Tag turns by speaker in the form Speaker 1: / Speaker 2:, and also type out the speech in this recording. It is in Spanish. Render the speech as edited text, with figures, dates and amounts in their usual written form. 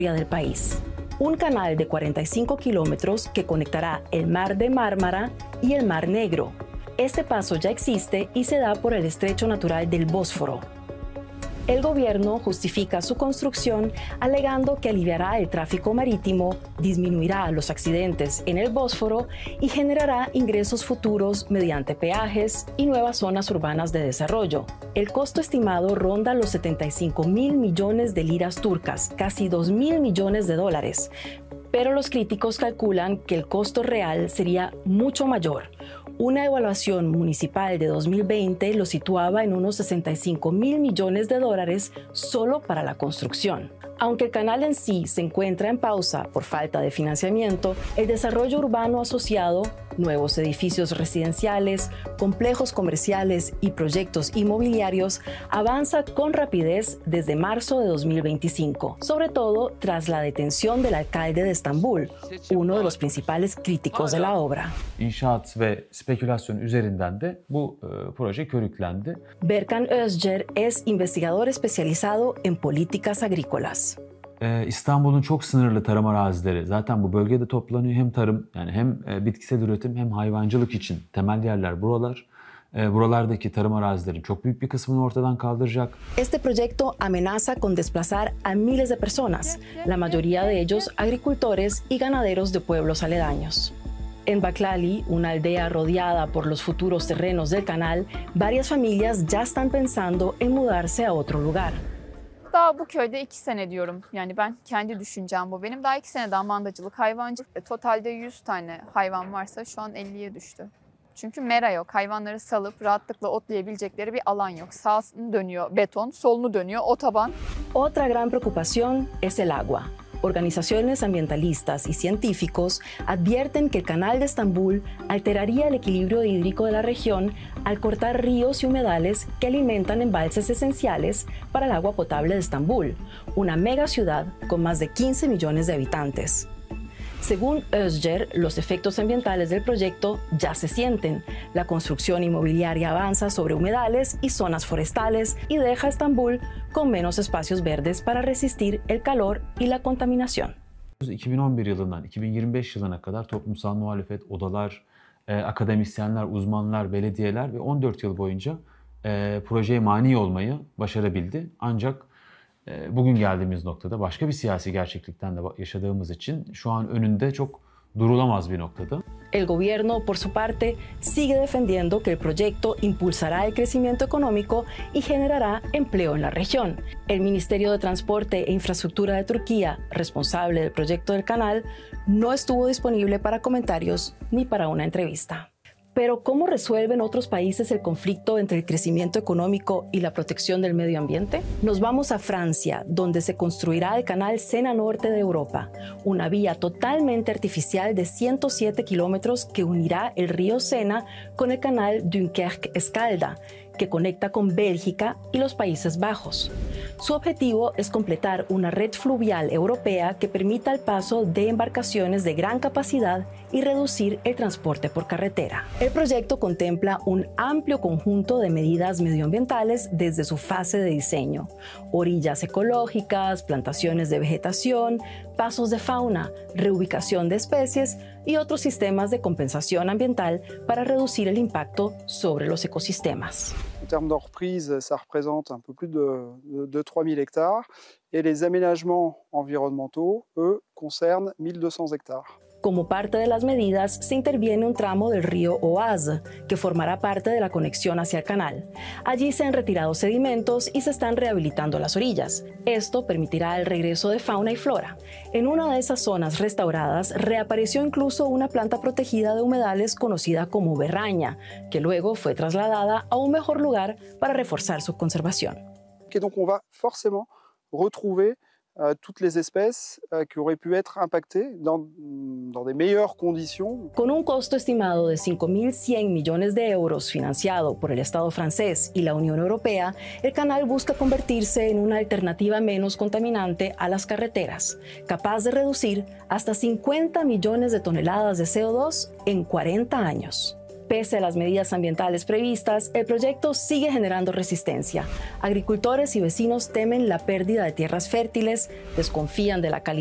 Speaker 1: del país. Un canal de 45 kilómetros que conectará el Mar de Mármara y el Mar Negro. Este paso ya existe y se da por el estrecho natural del Bósforo. El gobierno justifica su construcción alegando que aliviará el tráfico marítimo, disminuirá los accidentes en el Bósforo y generará ingresos futuros mediante peajes y nuevas zonas urbanas de desarrollo. El costo estimado ronda los 75.000 millones de liras turcas, casi 2.000 millones de dólares. Pero los críticos calculan que el costo real sería mucho mayor. Una evaluación municipal de 2020 lo situaba en unos 65.000 millones de dólares solo para la construcción. Aunque el canal en sí se encuentra en pausa por falta de financiamiento, el desarrollo urbano asociado, nuevos edificios residenciales, complejos comerciales y proyectos inmobiliarios avanza con rapidez desde marzo de 2025, sobre todo tras la detención del alcalde de Estambul, uno de los principales críticos de la obra.
Speaker 2: İnşaat ve spekülasyon üzerinden de bu proje körüklendi.
Speaker 1: Berkan Özcer es investigador especializado en políticas agrícolas.
Speaker 2: İstanbul'un çok sınırlı tarım arazileri zaten bu bölgede toplanıyor. Hem tarım, yani hem bitkisel üretim hem hayvancılık için temel yerler buralar. Buralardaki tarım arazilerin çok büyük bir kısmını ortadan kaldıracak.
Speaker 1: Este proyecto amenaza con desplazar a miles de personas, la mayoría de ellos agricultores y ganaderos de pueblos aledaños. En Baklali, una aldea rodeada por los futuros terrenos del canal, varias familias ya están pensando en mudarse a otro lugar.
Speaker 3: Daha bu köyde 2 sene diyorum. Yani ben kendi düşüncem bu. Benim daha 2 sene daha mandacılık, hayvancılık. Totalde 100 tane hayvan varsa şu an 50'ye düştü. Çünkü mera yok. Hayvanları salıp rahatlıkla otlayabilecekleri bir alan yok. Sağını dönüyor beton, solunu dönüyor otoban.
Speaker 1: Otra gran preocupación es el agua. Organizaciones ambientalistas y científicos advierten que el canal de Estambul alteraría el equilibrio hídrico de la región al cortar ríos y humedales que alimentan embalses esenciales para el agua potable de Estambul, una mega ciudad con más de 15 millones de habitantes. Según Özcer, los efectos ambientales del proyecto ya se sienten. La construcción inmobiliaria avanza sobre humedales y zonas forestales y deja a Estambul con menos espacios verdes para resistir el calor y la contaminación.
Speaker 2: 2011 yılından 2025 yılına kadar toplumsal muhalefet, odalar, akademisyenler, uzmanlar, belediyeler ve 14 yıl boyunca projeye mani olmayı başarabildi. Ancak bugün geldiğimiz noktada başka bir siyasi gerçeklikten de yaşadığımız için şu an önünde çok durulamaz bir noktada.
Speaker 1: El gobierno, por su parte, sigue defendiendo que el proyecto impulsará el crecimiento económico y generará empleo en la región. El Ministerio de Transporte e Infraestructura de Turquía, responsable del proyecto del canal, no estuvo disponible para comentarios ni para una entrevista. Pero, ¿cómo resuelven otros países el conflicto entre el crecimiento económico y la protección del medio ambiente? Nos vamos a Francia, donde se construirá el canal Sena Norte de Europa, una vía totalmente artificial de 107 kilómetros que unirá el río Sena con el canal Dunkerque-Escalda, que conecta con Bélgica y los Países Bajos. Su objetivo es completar una red fluvial europea que permita el paso de embarcaciones de gran capacidad y reducir el transporte por carretera. El proyecto contempla un amplio conjunto de medidas medioambientales desde su fase de diseño: orillas ecológicas, plantaciones de vegetación, pasos de fauna, reubicación de especies y otros sistemas de compensación ambiental para reducir el impacto sobre los ecosistemas.
Speaker 4: En termes de reprise, ça représente un peu plus de 3 000 hectares et les aménagements environnementaux, eux, concernent 1 200 hectares.
Speaker 1: Como parte de las medidas, se interviene un tramo del río Oise, que formará parte de la conexión hacia el canal. Allí se han retirado sedimentos y se están rehabilitando las orillas. Esto permitirá el regreso de fauna y flora. En una de esas zonas restauradas reapareció incluso una planta protegida de humedales conocida como berraña, que luego fue trasladada a un mejor lugar para reforzar su conservación.
Speaker 4: Et donc on va forcément retrouver toutes les espèces qui auraient pu être impactées dans des meilleures conditions.
Speaker 1: Con un costo estimado de 5.100 millones de euros financiado por el Estado francés y la Unión Europea, el canal busca convertirse en una alternativa menos contaminante a las carreteras, capaz de reducir hasta 50 millones de toneladas de CO2 en 40 años. Pese a las medidas ambientales previstas, el proyecto sigue generando resistencia. Agricultores y vecinos temen la pérdida de tierras fértiles, desconfían de la calidad